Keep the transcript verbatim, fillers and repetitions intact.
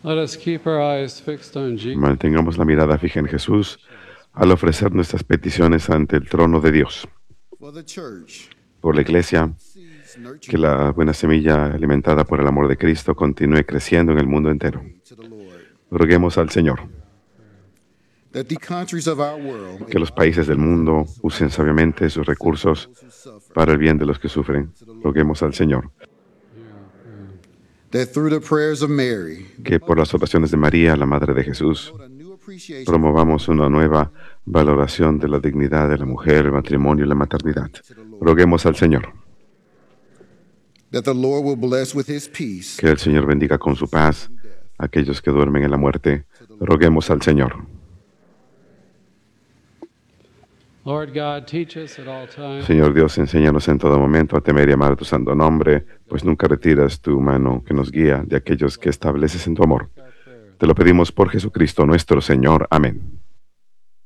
Let us keep our eyes fixed on Jesus. Mantengamos la mirada fija en Jesús al ofrecer nuestras peticiones ante el trono de Dios. For the church, Por la Iglesia, seeds nurtured que la buena semilla alimentada por el amor de Cristo continúe creciendo en el mundo entero. to the Lord. Roguemos al Señor That the countries of our world, que los países del mundo usen sabiamente sus recursos those who suffer, para el bien de los que sufren. Roguemos al Señor that through the prayers of Mary, que por las oraciones de María, la Madre de Jesús, a new appreciation promovamos una nueva valoración de la dignidad de la mujer, el matrimonio y la maternidad. Roguemos al Señor that the Lord will bless with his peace que el Señor bendiga con su paz a aquellos que duermen en la muerte. Roguemos al Señor. Lord God, teach us at all times Señor Dios, enséñanos en todo momento a temer y amar tu santo nombre, pues nunca retiras tu mano que nos guía de aquellos que estableces en tu amor. Te lo pedimos por Jesucristo nuestro Señor. Amén.